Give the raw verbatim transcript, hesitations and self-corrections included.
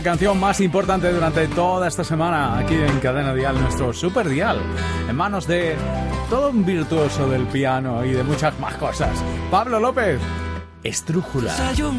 Canción más importante durante toda esta semana aquí en Cadena Dial, nuestro Super Dial, en manos de todo un virtuoso del piano y de muchas más cosas. Pablo López, Estrújula. Hay un